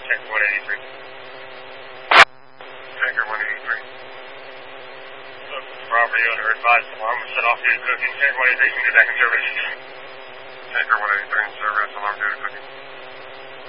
Tanker 183. Tanker 183. Property owner advised alarm was set off due to cooking. Tanker 183 can get back in service. Tanker 183 in service, alarm due to cooking.